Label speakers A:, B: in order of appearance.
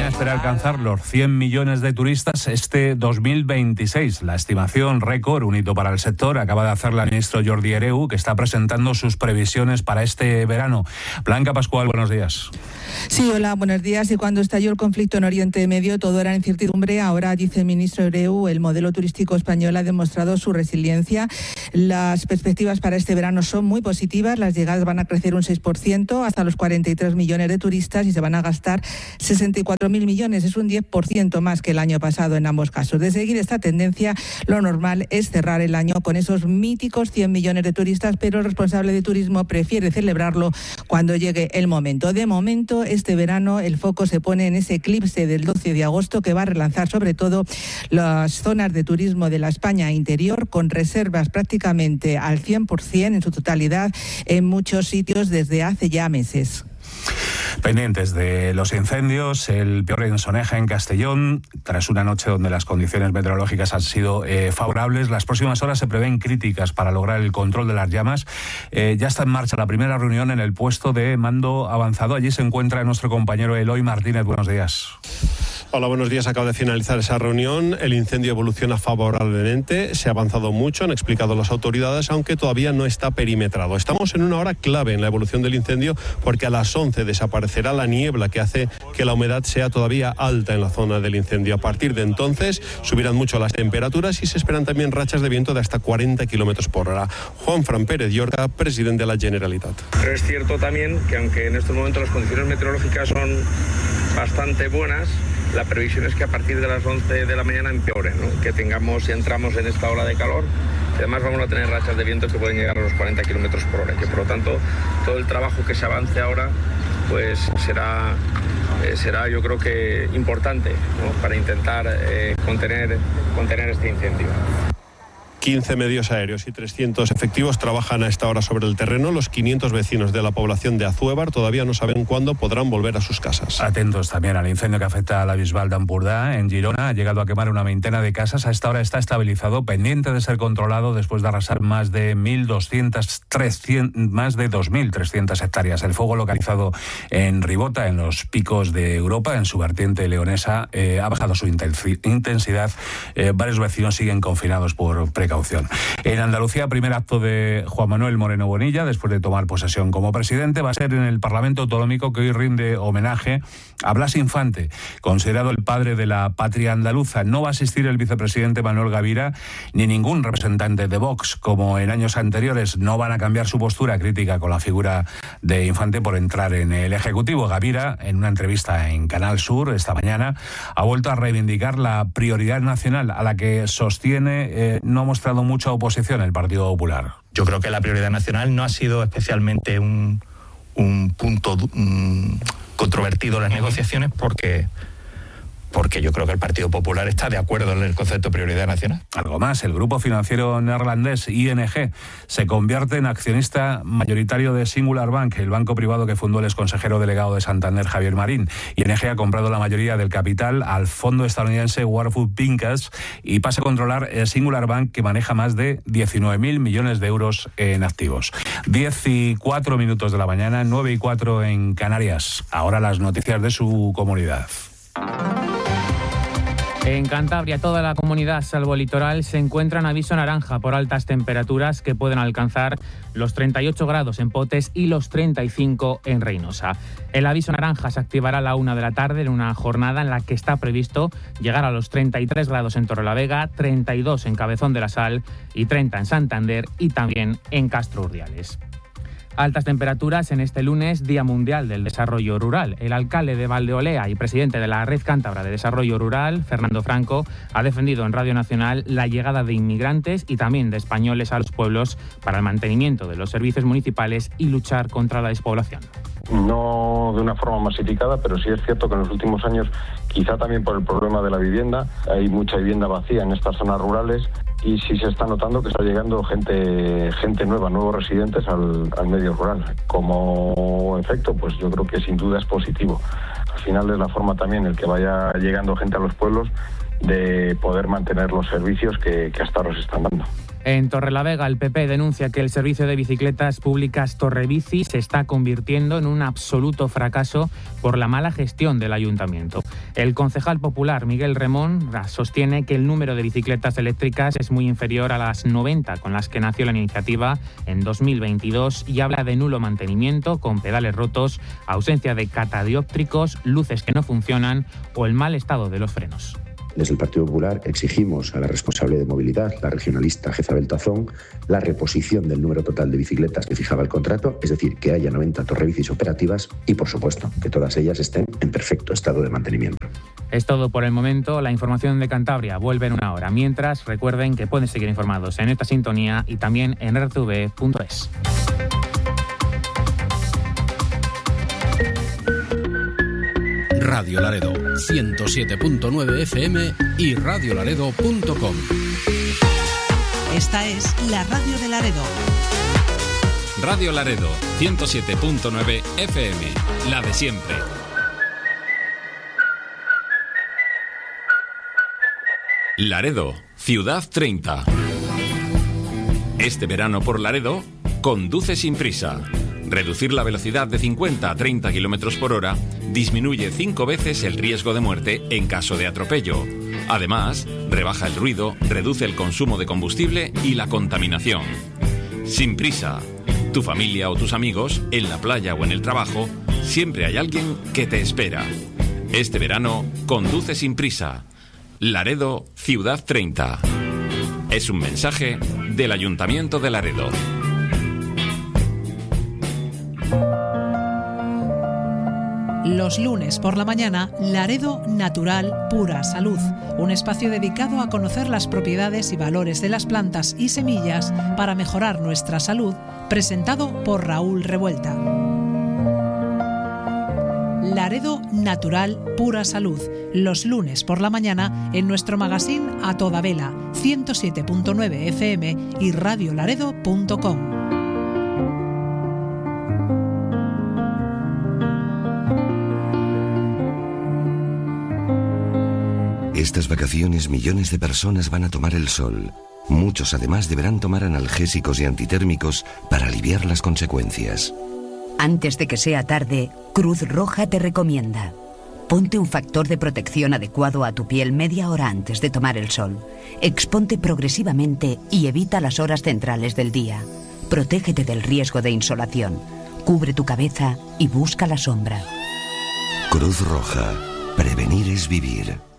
A: España espera alcanzar los 100 millones de turistas este 2026. La estimación récord, un hito para el sector, acaba de hacerla el ministro Jordi Hereu, que está presentando sus previsiones para este verano. Blanca Pascual, buenos días.
B: Sí, hola, buenos días. Y cuando estalló el conflicto en Oriente Medio, todo era incertidumbre. Ahora, dice el ministro Hereu, el modelo turístico español ha demostrado su resiliencia. Las perspectivas para este verano son muy positivas. Las llegadas van a crecer un 6%, hasta los 43 millones de turistas, y se van a gastar 64.000 millones. Es un 10% más que el año pasado en ambos casos. De seguir esta tendencia, lo normal es cerrar el año con esos míticos 100 millones de turistas, pero el responsable de turismo prefiere celebrarlo cuando llegue el momento. De momento, este verano el foco se pone en ese eclipse del 12 de agosto que va a relanzar sobre todo las zonas de turismo de la España interior, con reservas prácticamente al 100% en su totalidad en muchos sitios desde hace ya meses.
A: Pendientes de los incendios, el peor en Soneja, en Castellón, tras una noche donde las condiciones meteorológicas han sido favorables. Las próximas horas se prevén críticas para lograr el control de las llamas. Ya está en marcha la primera reunión en el puesto de mando avanzado. Allí se encuentra nuestro compañero Eloy Martínez. Buenos días.
C: Hola, buenos días. Acaba de finalizar esa reunión. El incendio evoluciona favorablemente. Se ha avanzado mucho, han explicado las autoridades, aunque todavía no está perimetrado. Estamos en una hora clave en la evolución del incendio, porque a las 11 desaparecerá la niebla que hace que la humedad sea todavía alta en la zona del incendio. A partir de entonces subirán mucho las temperaturas y se esperan también rachas de viento de hasta 40 kilómetros por hora. Juanfran Pérez Llorca, presidente de la Generalitat.
D: Pero es cierto también que aunque en estos momentos las condiciones meteorológicas son bastante buenas, la previsión es que a partir de las 11 de la mañana empeore, ¿no? Que tengamos y entramos en esta ola de calor. Y además vamos a tener rachas de viento que pueden llegar a los 40 kilómetros por hora. Que por lo tanto todo el trabajo que se avance ahora pues será yo creo que importante, ¿no? Para intentar contener este incendio.
C: 15 medios aéreos y 300 efectivos trabajan a esta hora sobre el terreno. Los 500 vecinos de la población de Azuévar todavía no saben cuándo podrán volver a sus casas.
A: Atentos también al incendio que afecta a la Bisbal d'Empordà, en Girona. Ha llegado a quemar una veintena de casas. A esta hora está estabilizado, pendiente de ser controlado después de arrasar más de 2.300 hectáreas. El fuego localizado en Ribota, en los picos de Europa, en su vertiente leonesa, ha bajado su intensidad. Varios vecinos siguen confinados por precaución. En Andalucía, primer acto de Juan Manuel Moreno Bonilla después de tomar posesión como presidente va a ser en el Parlamento Autonómico, que hoy rinde homenaje a Blas Infante, considerado el padre de la patria andaluza. No va a asistir el vicepresidente Manuel Gavira ni ningún representante de Vox. Como en años anteriores, no van a cambiar su postura crítica con la figura de Infante por entrar en el Ejecutivo. Gavira, en una entrevista en Canal Sur esta mañana, ha vuelto a reivindicar la prioridad nacional, a la que sostiene no ha mostrado mucha oposición el Partido Popular.
E: Yo creo que la prioridad nacional no ha sido especialmente un punto controvertido en las negociaciones, porque yo creo que el Partido Popular está de acuerdo en el concepto de prioridad nacional.
A: Algo más, el grupo financiero neerlandés ING se convierte en accionista mayoritario de Singular Bank, el banco privado que fundó el exconsejero delegado de Santander, Javier Marín. ING ha comprado la mayoría del capital al fondo estadounidense Warburg Pincus y pasa a controlar Singular Bank, que maneja más de 19.000 millones de euros en activos. 10:04 de la mañana, 9:04 en Canarias. Ahora las noticias de su comunidad.
F: En Cantabria, toda la comunidad, salvo el litoral, se encuentra en aviso naranja por altas temperaturas que pueden alcanzar los 38 grados en Potes y los 35 en Reynosa. El aviso naranja se activará a la 1 de la tarde en una jornada en la que está previsto llegar a los 33 grados en Torrelavega, 32 en Cabezón de la Sal y 30 en Santander y también en Castro Urdiales. Altas temperaturas en este lunes, Día Mundial del Desarrollo Rural. El alcalde de Valdeolea y presidente de la Red Cántabra de Desarrollo Rural, Fernando Franco, ha defendido en Radio Nacional la llegada de inmigrantes y también de españoles a los pueblos para el mantenimiento de los servicios municipales y luchar contra la despoblación.
G: No de una forma masificada, pero sí es cierto que en los últimos años, quizá también por el problema de la vivienda, hay mucha vivienda vacía en estas zonas rurales y sí se está notando que está llegando gente nueva, nuevos residentes al medio rural. Como efecto, pues yo creo que sin duda es positivo. Al final es la forma también el que vaya llegando gente a los pueblos de poder mantener los servicios que hasta ahora se están dando.
F: En Torrelavega, el PP denuncia que el servicio de bicicletas públicas Torrebici se está convirtiendo en un absoluto fracaso por la mala gestión del ayuntamiento. El concejal popular Miguel Remón sostiene que el número de bicicletas eléctricas es muy inferior a las 90 con las que nació la iniciativa en 2022 y habla de nulo mantenimiento, con pedales rotos, ausencia de catadióptricos, luces que no funcionan o el mal estado de los frenos.
H: Desde el Partido Popular exigimos a la responsable de movilidad, la regionalista Jezabel Tazón, la reposición del número total de bicicletas que fijaba el contrato, es decir, que haya 90 torrebicis operativas y, por supuesto, que todas ellas estén en perfecto estado de mantenimiento.
F: Es todo por el momento. La información de Cantabria vuelve en una hora. Mientras, recuerden que pueden seguir informados en esta sintonía y también en rtv.es.
I: Radio Laredo, 107.9 FM y radiolaredo.com.
J: Esta es la radio de Laredo.
I: Radio Laredo, 107.9 FM, la de siempre. Laredo, Ciudad 30. Este verano por Laredo, conduce sin prisa. Reducir la velocidad de 50 a 30 km por hora disminuye 5 veces el riesgo de muerte en caso de atropello. Además, rebaja el ruido, reduce el consumo de combustible y la contaminación. Sin prisa. Tu familia o tus amigos, en la playa o en el trabajo, siempre hay alguien que te espera. Este verano, conduce sin prisa. Laredo, Ciudad 30. Es un mensaje del Ayuntamiento de Laredo.
J: Los lunes por la mañana, Laredo Natural Pura Salud, un espacio dedicado a conocer las propiedades y valores de las plantas y semillas para mejorar nuestra salud, presentado por Raúl Revuelta. Laredo Natural Pura Salud, los lunes por la mañana en nuestro magazine A Toda Vela, 107.9 FM y radiolaredo.com.
K: Estas vacaciones millones de personas van a tomar el sol. Muchos además deberán tomar analgésicos y antitérmicos para aliviar las consecuencias.
L: Antes de que sea tarde, Cruz Roja te recomienda: ponte un factor de protección adecuado a tu piel media hora antes de tomar el sol. Exponte progresivamente y evita las horas centrales del día. Protégete del riesgo de insolación. Cubre tu cabeza y busca la sombra.
K: Cruz Roja. Prevenir es vivir.